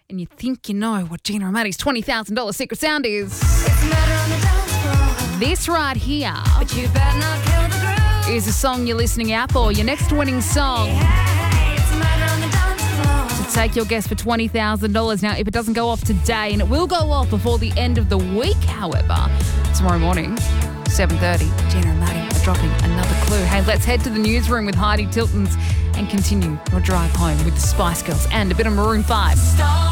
and you think you know what Gina and Maddie's $20,000 secret sound is. This right here is a song you're listening out for, your next winning song. To take your guess for $20,000. Now, if it doesn't go off today, and it will go off before the end of the week, however, tomorrow morning, 7:30, Gina and Maddie are dropping another clue. Hey, let's head to the newsroom with Heidi Tiltons and continue your drive home with the Spice Girls and a bit of Maroon 5. Star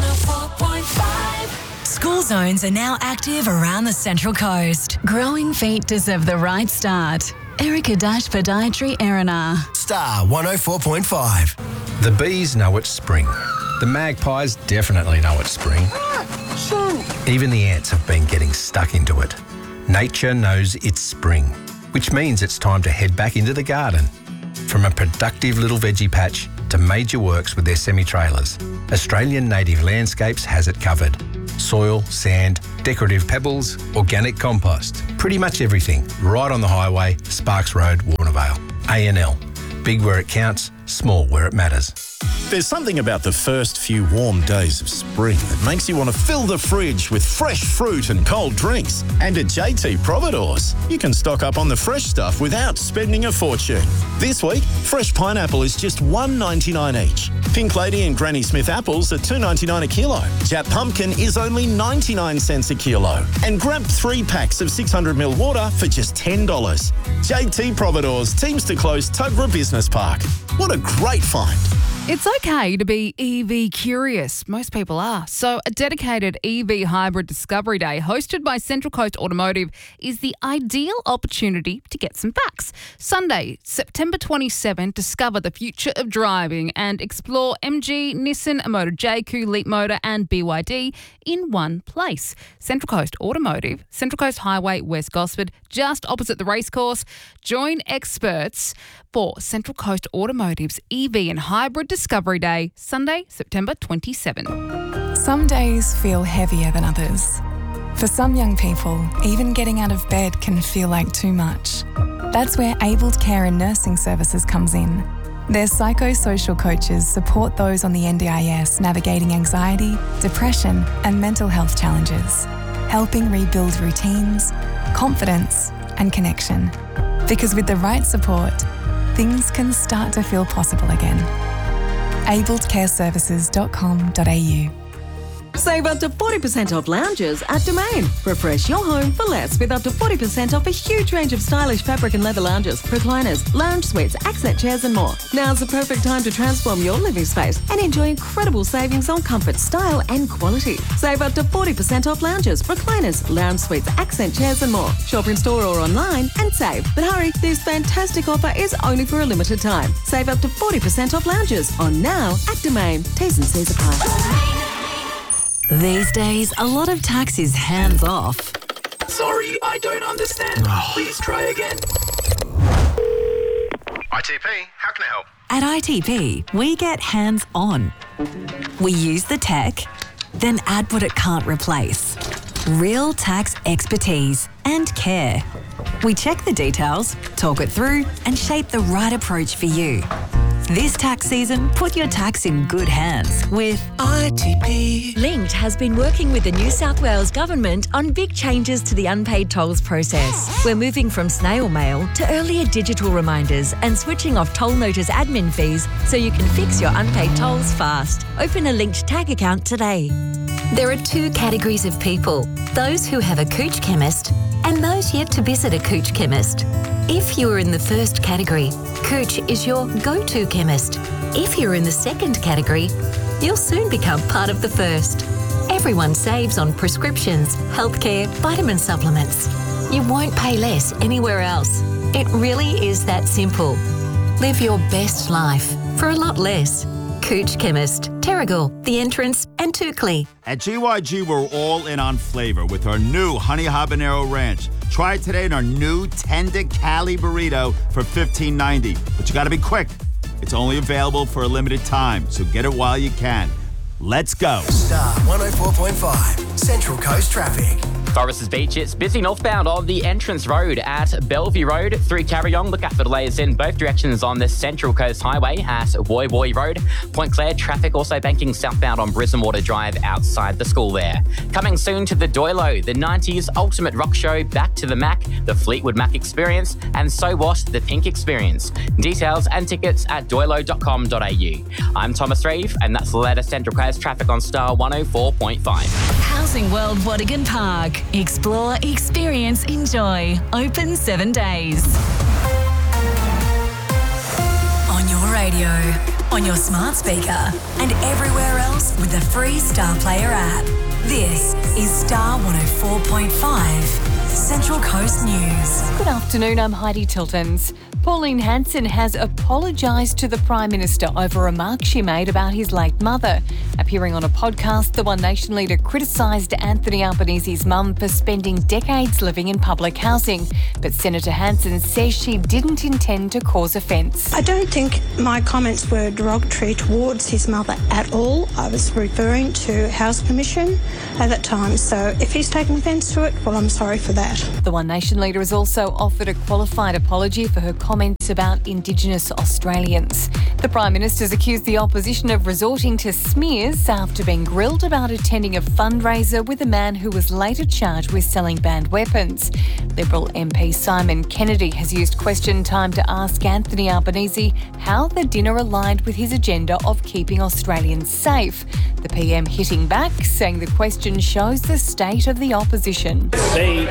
104.5. School zones are now active around the Central Coast. Growing feet deserve the right start. Erica Dash Podiatry Erina. Star 104.5. The bees know it's spring. The magpies definitely know it's spring. Even the ants have been getting stuck into it. Nature knows it's spring, which means it's time to head back into the garden. From a productive little veggie patch to major works with their semi-trailers, Australian Native Landscapes has it covered. Soil, sand, decorative pebbles, organic compost, pretty much everything, right on the highway, Sparks Road, Warner Vale. A&L, big where it counts, small where it matters. There's something about the first few warm days of spring that makes you want to fill the fridge with fresh fruit and cold drinks. And at JT Providores, you can stock up on the fresh stuff without spending a fortune. This week, fresh pineapple is just $1.99 each. Pink Lady and Granny Smith apples are $2.99 a kilo. Jap pumpkin is only 99 cents a kilo. And grab 3 packs of 600ml water for just $10. JT Providores teams to close Tuggerah Business Park. What a great find. It's okay to be EV curious. Most people are. So a dedicated EV hybrid discovery day hosted by Central Coast Automotive is the ideal opportunity to get some facts. Sunday, September 27, discover the future of driving and explore MG, Nissan, Motor JQ, Leapmotor and BYD in one place. Central Coast Automotive, Central Coast Highway, West Gosford, just opposite the racecourse. Join experts for Central Coast Automotive's EV and Hybrid Discovery Day, Sunday, September 27. Some days feel heavier than others. For some young people, even getting out of bed can feel like too much. That's where Abled Care and Nursing Services comes in. Their psychosocial coaches support those on the NDIS navigating anxiety, depression, and mental health challenges, helping rebuild routines, confidence, and connection. Because with the right support, things can start to feel possible again. abledcareservices.com.au. Save up to 40% off lounges at Domain. Refresh your home for less with up to 40% off a huge range of stylish fabric and leather lounges, recliners, lounge suites, accent chairs and more. Now's the perfect time to transform your living space and enjoy incredible savings on comfort, style and quality. Save up to 40% off lounges, recliners, lounge suites, accent chairs and more. Shop in store or online and save. But hurry, this fantastic offer is only for a limited time. Save up to 40% off lounges on now at Domain. T's and C's apply. These days, a lot of tax is hands off. Sorry, I don't understand. Please try again. ITP, how can I help? At ITP, we get hands on. We use the tech, then add what it can't replace. Real tax expertise and care. We check the details, talk it through, and shape the right approach for you. This tax season, put your tax in good hands with ITP. Linked has been working with the New South Wales Government on big changes to the unpaid tolls process. We're moving from snail mail to earlier digital reminders and switching off toll notice admin fees so you can fix your unpaid tolls fast. Open a Linked tag account today. There are 2 categories of people, those who have a Cooch chemist and those yet to visit a Cooch chemist. If you are in the first category, Cooch is your go-to chemist. If you're in the second category, you'll soon become part of the first. Everyone saves on prescriptions, healthcare, vitamin supplements. You won't pay less anywhere else. It really is that simple. Live your best life for a lot less. Cooch Chemist, Terrigal, The Entrance and Toukley. At GYG, we're all in on flavor with our new Honey Habanero Ranch. Try it today in our new Tender Cali Burrito for $15.90. But you got to be quick. It's only available for a limited time, so get it while you can. Let's go. Star 104.5, Central Coast Traffic. Foresters Beach, it's busy northbound on the entrance road at Bellevue Road through Carryong. Look out for delays in both directions on the Central Coast Highway at Woy Woy Road. Point Clare traffic also banking southbound on Brisbane Water Drive outside the school there. Coming soon to the Doilo, the 90s Ultimate Rock Show, Back to the Mac, the Fleetwood Mac Experience, and So What, the Pink Experience. Details and tickets at doilo.com.au. I'm Thomas Reeve, and that's the latest Central Coast traffic on Star 104.5. Housing World Wadigan Park. Explore, experience, enjoy. Open 7 days. On your radio, on your smart speaker, and everywhere else with the free Star Player app. This is Star 104.5, Central Coast News. Good afternoon, I'm Heidi Tiltons. Pauline Hanson has apologised to the Prime Minister over remarks she made about his late mother. Appearing on a podcast, the One Nation leader criticised Anthony Albanese's mum for spending decades living in public housing. But Senator Hanson says she didn't intend to cause offence. I don't think my comments were derogatory towards his mother at all. I was referring to House Commission at that time. So if he's taken offence to it, well, I'm sorry for that. The One Nation leader has also offered a qualified apology for her comments about Indigenous Australians. The Prime Minister's accused the opposition of resorting to smears after being grilled about attending a fundraiser with a man who was later charged with selling banned weapons. Liberal MP Simon Kennedy has used question time to ask Anthony Albanese how the dinner aligned with his agenda of keeping Australians safe. The PM hitting back, saying the question shows the state of the opposition. The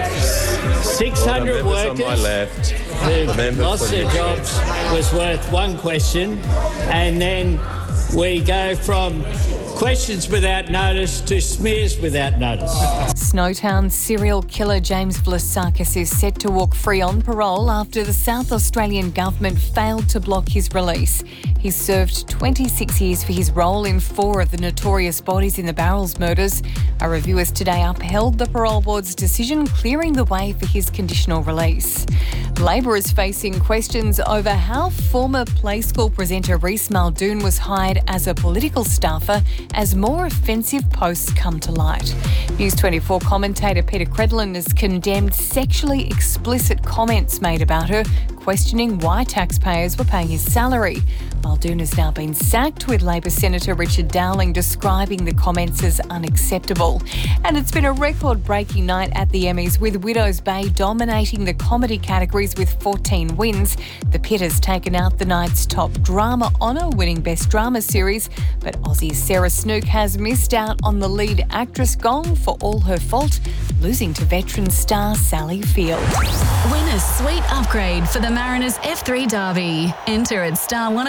600 workers who lost their jobs was worth one question, and then we go from questions without notice to smears without notice. Snowtown serial killer James Vlasakis is set to walk free on parole after the South Australian government failed to block his release. He served 26 years for his role in 4 of the notorious bodies in the Barrels murders. A review has today upheld the parole board's decision, clearing the way for his conditional release. Labor is facing questions over how former Play School presenter Reese Muldoon was hired as a political staffer as more offensive posts come to light. News 24 commentator Peter Credlin has condemned sexually explicit comments made about her, questioning why taxpayers were paying his salary. Muldoon has now been sacked, with Labor Senator Richard Dowling describing the comments as unacceptable. And it's been a record-breaking night at the Emmys, with Widows Bay dominating the comedy categories with 14 wins. The Pit has taken out the night's top drama honour, winning Best Drama Series, but Aussie's Sarah Snook has missed out on the lead actress gong for All Her Fault, losing to veteran star Sally Field. Win a sweet upgrade for the Mariners F3 Derby. Enter at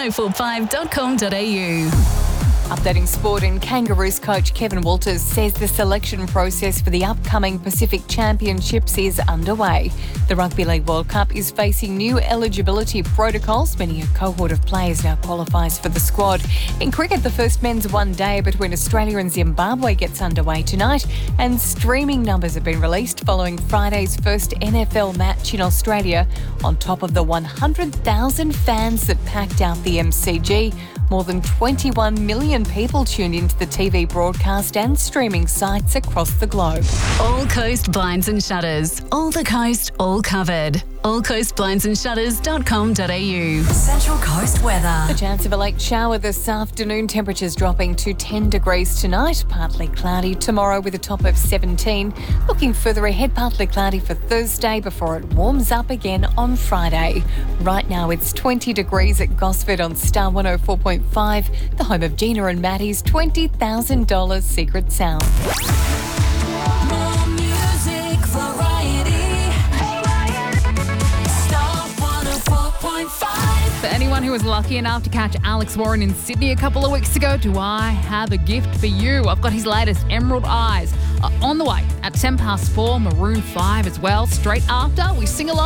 star104.5.com.au. Updating sport, and Kangaroos coach Kevin Walters says the selection process for the upcoming Pacific Championships is underway. The Rugby League World Cup is facing new eligibility protocols, meaning a cohort of players now qualifies for the squad. In cricket, the first men's one day between Australia and Zimbabwe gets underway tonight, and streaming numbers have been released following Friday's first NFL match in Australia. On top of the 100,000 fans that packed out the MCG, more than 21 million people tuned into the TV broadcast and streaming sites across the globe. All Coast Blinds and Shutters. All the coast, all covered. allcoastblindsandShutters.com.au. Central Coast weather. A chance of a late shower this afternoon. Temperatures dropping to 10 degrees tonight. Partly cloudy tomorrow with a top of 17. Looking further ahead, partly cloudy for Thursday before it warms up again on Friday. Right now it's 20 degrees at Gosford on Star 104.5, the home of Gina and Maddie's $20,000 secret sound. More music, variety. Star 104.5. For anyone who was lucky enough to catch Alex Warren in Sydney a couple of weeks ago, do I have a gift for you? I've got his latest, Emerald Eyes, on the way at 4:10, Maroon 5 as well. Straight after, we sing along.